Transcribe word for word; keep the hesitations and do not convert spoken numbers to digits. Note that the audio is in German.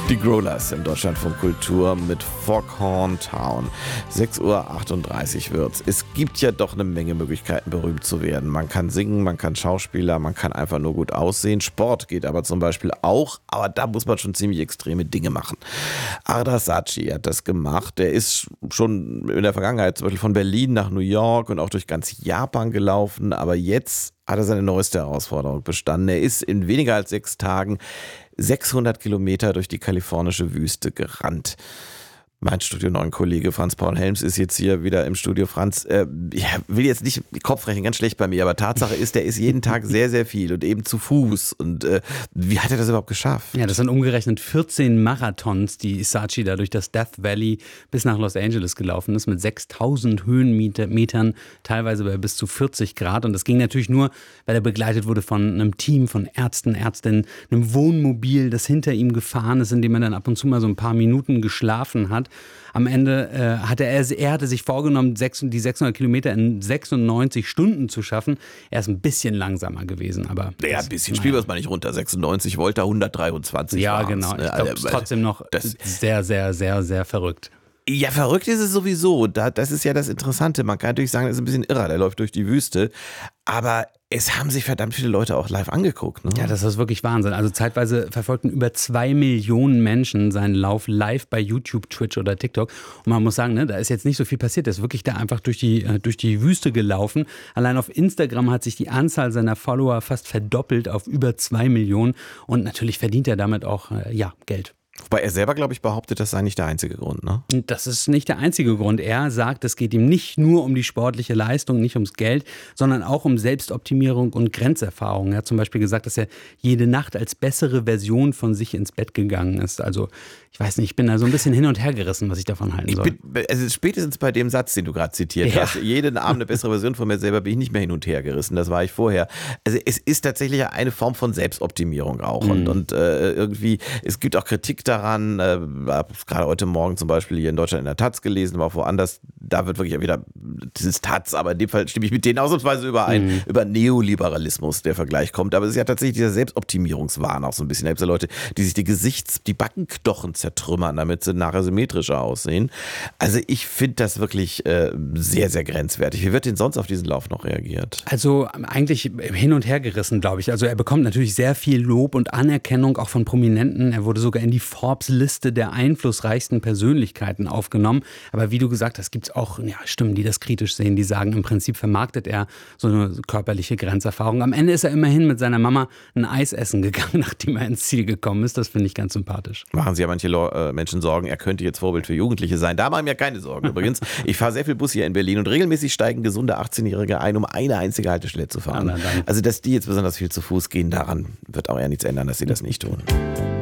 Die Growlers im Deutschlandfunk Kultur mit Foghorn Town. sechs Uhr achtunddreißig wird's. Es gibt ja doch eine Menge Möglichkeiten, berühmt zu werden. Man kann singen, man kann Schauspieler, man kann einfach nur gut aussehen. Sport geht aber zum Beispiel auch, aber da muss man schon ziemlich extreme Dinge machen. Ardar Saci hat das gemacht. Der ist schon in der Vergangenheit zum Beispiel von Berlin nach New York und auch durch ganz Japan gelaufen, aber jetzt hat er seine neueste Herausforderung bestanden. Er ist in weniger als sechs Tagen sechshundert Kilometer durch die kalifornische Wüste gerannt. Mein Studio neun Kollege Franz-Paul Helms ist jetzt hier wieder im Studio. Franz, äh, ich will jetzt nicht Kopfrechnen, ganz schlecht bei mir, aber Tatsache ist, der ist jeden Tag sehr, sehr viel und eben zu Fuß. Und äh, wie hat er das überhaupt geschafft? Ja, das sind umgerechnet vierzehn Marathons, die Saci da durch das Death Valley bis nach Los Angeles gelaufen ist, mit sechstausend Höhenmetern, teilweise bei bis zu vierzig Grad. Und das ging natürlich nur, weil er begleitet wurde von einem Team von Ärzten, Ärztinnen, einem Wohnmobil, das hinter ihm gefahren ist, in dem er dann ab und zu mal so ein paar Minuten geschlafen hat. Am Ende äh, hatte er, er hatte sich vorgenommen, sechs, die sechshundert Kilometer in sechsundneunzig Stunden zu schaffen. Er ist ein bisschen langsamer gewesen, aber... Ja, ein bisschen spielen wir es mal nicht runter. sechsundneunzig Volta, hundertdreiundzwanzig Ja, waren's, genau. Ne? Ich glaube, es ist trotzdem noch das, sehr, sehr, sehr, sehr verrückt. Ja, verrückt ist es sowieso. Da, das ist ja das Interessante. Man kann natürlich sagen, das ist ein bisschen irrer. Der läuft durch die Wüste. Aber es haben sich verdammt viele Leute auch live angeguckt. Ne? Ja, das ist wirklich Wahnsinn. Also zeitweise verfolgten über zwei Millionen Menschen seinen Lauf live bei YouTube, Twitch oder TikTok. Und man muss sagen, ne, da ist jetzt nicht so viel passiert. Der ist wirklich da einfach durch die, äh, durch die Wüste gelaufen. Allein auf Instagram hat sich die Anzahl seiner Follower fast verdoppelt auf über zwei Millionen. Und natürlich verdient er damit auch äh, ja, Geld. Wobei er selber, glaube ich, behauptet, das sei nicht der einzige Grund, ne? Das ist nicht der einzige Grund. Er sagt, es geht ihm nicht nur um die sportliche Leistung, nicht ums Geld, sondern auch um Selbstoptimierung und Grenzerfahrung. Er hat zum Beispiel gesagt, dass er jede Nacht als bessere Version von sich ins Bett gegangen ist. Also ich weiß nicht, ich bin da so ein bisschen hin und her gerissen, was ich davon halten soll. Ich bin, also spätestens bei dem Satz, den du gerade zitiert ja. hast, jeden Abend eine bessere Version von mir selber, bin ich nicht mehr hin und her gerissen. Das war ich vorher. Also es ist tatsächlich eine Form von Selbstoptimierung auch. Mhm. Und, und äh, irgendwie, es gibt auch Kritik daran, äh, habe gerade heute Morgen zum Beispiel hier in Deutschland in der Taz gelesen, aber auch woanders, da wird wirklich wieder dieses Taz, aber in dem Fall stimme ich mit denen ausnahmsweise überein, mhm. über Neoliberalismus der Vergleich kommt. Aber es ist ja tatsächlich dieser Selbstoptimierungswahn auch so ein bisschen. Da gibt es ja Leute, die sich die Gesichts-, die Backenknochen zertrümmern, damit sie nachher symmetrischer aussehen. Also ich finde das wirklich äh, sehr, sehr grenzwertig. Wie wird denn sonst auf diesen Lauf noch reagiert? Also eigentlich hin und her gerissen, glaube ich. Also er bekommt natürlich sehr viel Lob und Anerkennung, auch von Prominenten. Er wurde sogar in die Forbes-Liste der einflussreichsten Persönlichkeiten aufgenommen. Aber wie du gesagt hast, gibt es auch ja, Stimmen, die das kritisch sehen, die sagen, im Prinzip vermarktet er so eine körperliche Grenzerfahrung. Am Ende ist er immerhin mit seiner Mama ein Eis essen gegangen, nachdem er ins Ziel gekommen ist. Das finde ich ganz sympathisch. Machen sich ja manche äh, Menschen Sorgen, er könnte jetzt Vorbild für Jugendliche sein. Da machen wir keine Sorgen übrigens. Ich fahre sehr viel Bus hier in Berlin und regelmäßig steigen gesunde achtzehnjährige ein, um eine einzige Haltestelle zu fahren. Ja, also dass die jetzt besonders viel zu Fuß gehen, daran wird auch eher nichts ändern, dass sie das nicht tun.